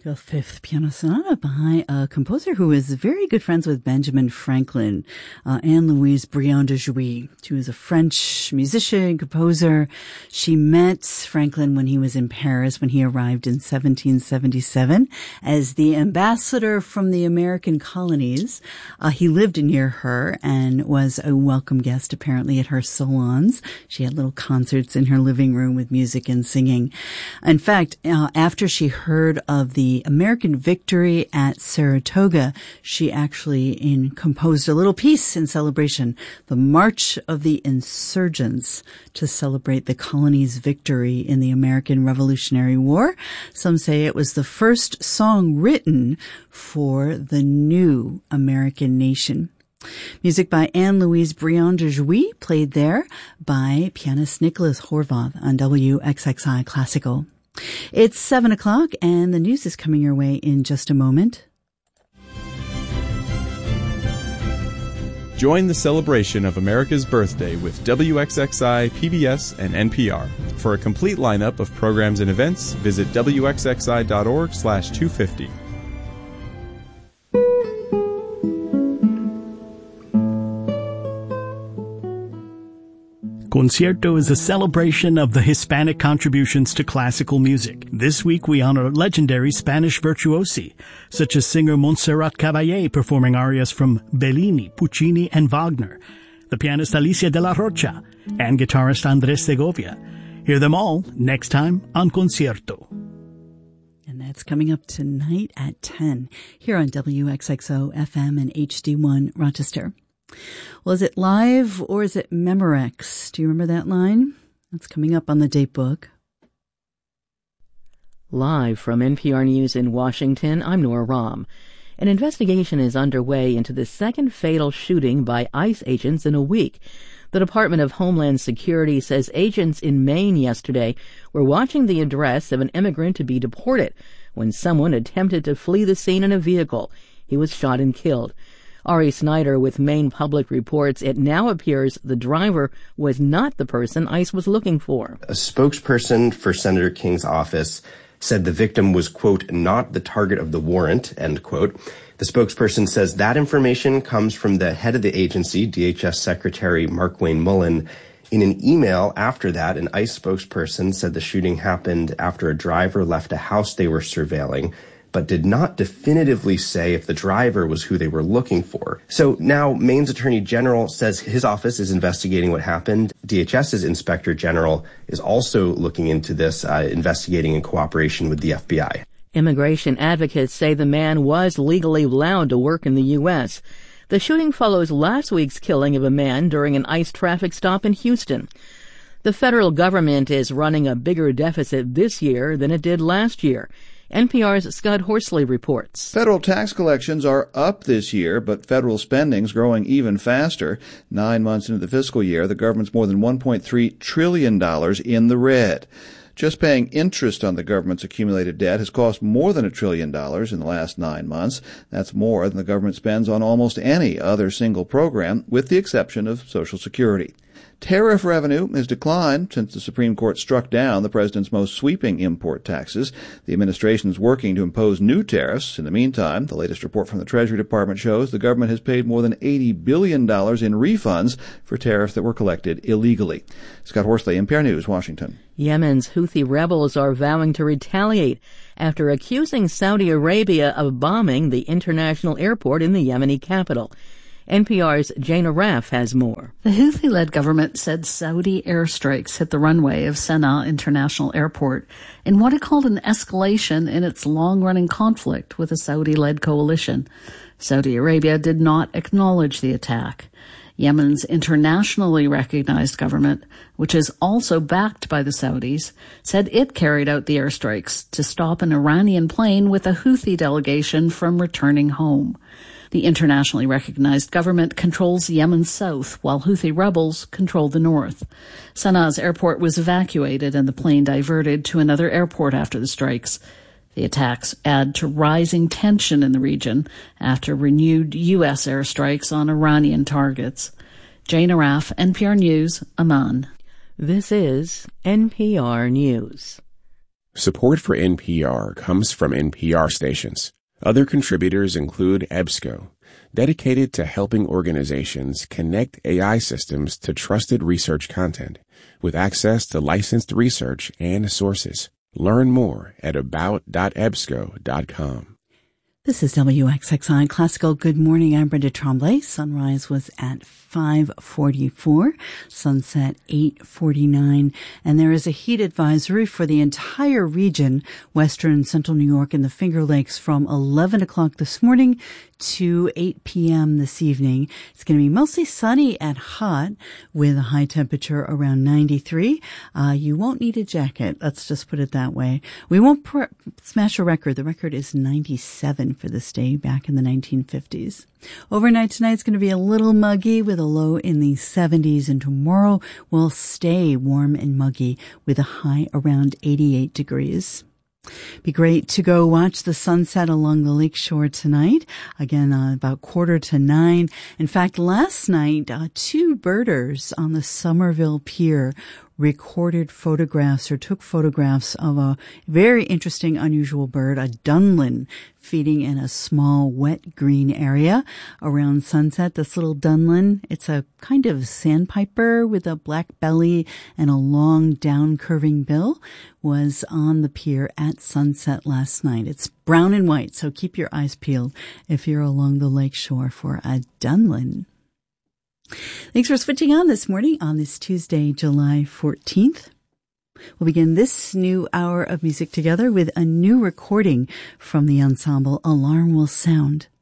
The Fifth Piano Sonata by a composer who is very good friends with Benjamin Franklin, Anne-Louise Briand de Jouy. She was a French musician, composer. She met Franklin when he was in Paris when he arrived in 1777 as the ambassador from the American colonies. He lived near her and was a welcome guest apparently at her salons. She had little concerts in her living room with music and singing. In fact, after she heard of the American victory at Saratoga, she actually composed a little piece in celebration, the March of the Insurgents, to celebrate the colony's victory in the American Revolutionary War. Some say it was the first song written for the new American nation. Music by Anne-Louise Briand de Jouy, played there by pianist Nicholas Horvath on WXXI Classical. It's 7 o'clock and the news is coming your way in just a moment. Join the celebration of America's birthday with WXXI, PBS, and NPR. For a complete lineup of programs and events, visit WXXI.org/250. Concierto is a celebration of the Hispanic contributions to classical music. This week we honor legendary Spanish virtuosi, such as singer Montserrat Caballé performing arias from Bellini, Puccini, and Wagner, the pianist Alicia de la Rocha, and guitarist Andrés Segovia. Hear them all next time on Concierto. And that's coming up tonight at 10 here on WXXO FM and HD1 Rochester. Well, is it live or is it Memorex? Do you remember that line? That's coming up on the date book. Live from NPR News in Washington, I'm Nora Rahm. An investigation is underway into the second fatal shooting by ICE agents in a week. The Department of Homeland Security says agents in Maine yesterday were watching the address of an immigrant to be deported when someone attempted to flee the scene in a vehicle. He was shot and killed. Ari Snyder with Maine Public reports it now appears the driver was not the person ICE was looking for. A spokesperson for Senator King's office said the victim was, quote, not the target of the warrant, end quote. The spokesperson says that information comes from the head of the agency, DHS Secretary Markwayne Mullen. In an email after that, an ICE spokesperson said the shooting happened after a driver left a house they were surveilling, but did not definitively say if the driver was who they were looking for. So now Maine's Attorney General says his office is investigating what happened. DHS's Inspector General is also looking into this, investigating in cooperation with the FBI. Immigration advocates say the man was legally allowed to work in the U.S. The shooting follows last week's killing of a man during an ICE traffic stop in Houston. The federal government is running a bigger deficit this year than it did last year. NPR's Scott Horsley reports. Federal tax collections are up this year, but federal spending's growing even faster. 9 months into the fiscal year, the government's more than $1.3 trillion in the red. Just paying interest on the government's accumulated debt has cost more than $1 trillion in the last 9 months. That's more than the government spends on almost any other single program, with the exception of Social Security. Tariff revenue has declined since the Supreme Court struck down the president's most sweeping import taxes. The administration is working to impose new tariffs. In the meantime, the latest report from the Treasury Department shows the government has paid more than $80 billion in refunds for tariffs that were collected illegally. Scott Horsley, NPR News, Washington. Yemen's Houthi rebels are vowing to retaliate after accusing Saudi Arabia of bombing the international airport in the Yemeni capital. NPR's Jane Araf has more. The Houthi-led government said Saudi airstrikes hit the runway of Sana'a International Airport in what it called an escalation in its long-running conflict with a Saudi-led coalition. Saudi Arabia did not acknowledge the attack. Yemen's internationally recognized government, which is also backed by the Saudis, said it carried out the airstrikes to stop an Iranian plane with a Houthi delegation from returning home. The internationally recognized government controls Yemen's south, while Houthi rebels control the north. Sana'a's airport was evacuated and the plane diverted to another airport after the strikes. The attacks add to rising tension in the region after renewed U.S. airstrikes on Iranian targets. Jane Araf, NPR News, Amman. This is NPR News. Support for NPR comes from NPR stations. Other contributors include EBSCO, dedicated to helping organizations connect AI systems to trusted research content, with access to licensed research and sources. Learn more at about.ebsco.com. This is WXXI Classical. Good morning. I'm Brenda Tremblay. Sunrise was at 5:44, sunset 8:49, and there is a heat advisory for the entire region, western and central New York and the Finger Lakes, from 11 o'clock this morning to 8 p.m. this evening. It's going to be mostly sunny and hot with a high temperature around 93. You won't need a jacket. Let's just put it that way. We won't smash a record. The record is 97 for this day back in the 1950s. Overnight tonight it's going to be a little muggy with a low in the 70s, and tomorrow will stay warm and muggy with a high around 88 degrees. Be great to go watch the sunset along the lakeshore tonight. Again, about 8:45. In fact, last night, two birders on the Somerville Pier recorded photographs or took photographs of a very interesting, unusual bird, a dunlin, feeding in a small wet green area around sunset. This little dunlin, it's a kind of sandpiper with a black belly and a long down curving bill, was on the pier at sunset last night. It's brown and white, so keep your eyes peeled if you're along the lakeshore for a dunlin. Thanks for switching on this morning on this Tuesday, July 14th. We'll begin this new hour of music together with a new recording from the ensemble Alarm Will Sound.